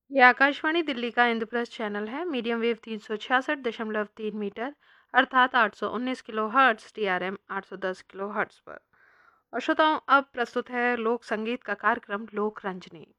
ये आकाशवाणी दिल्ली का इंद्रप्रस्थ चैनल है। मीडियम वेव 366.3 मीटर अर्थात 819 kilo hertz, TRM 810 kilo hertz पर। और श्रोताओं, अब प्रस्तुत है लोक संगीत का कार्यक्रम लोक रंजनी।